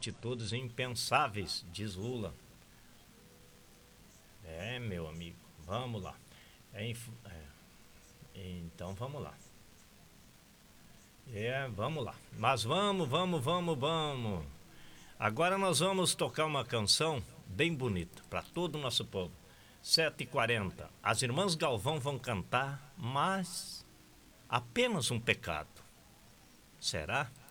atitudes impensáveis, diz Lula. É, meu amigo, vamos lá. Então vamos lá. Vamos lá. Mas vamos. Agora nós vamos tocar uma canção bem bonita para todo o nosso povo. 7h40. As irmãs Galvão vão cantar, mas apenas um pecado. Será?